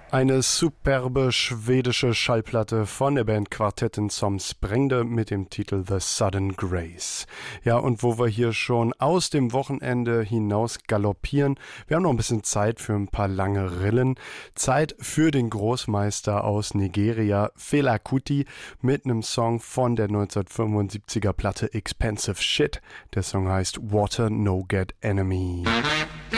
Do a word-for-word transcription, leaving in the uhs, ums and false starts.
Eine superbe schwedische Schallplatte von der Band Kvartetten som Sprängde mit dem Titel The Sudden Grace. Ja, und wo wir hier schon aus dem Wochenende hinaus galoppieren, wir haben noch ein bisschen Zeit für ein paar lange Rillen. Zeit für den Großmeister aus Nigeria, Fela Kuti, mit einem Song von der neunzehnhundertfünfundsiebziger Platte Expensive Shit. Der Song heißt Water No Get Enemy.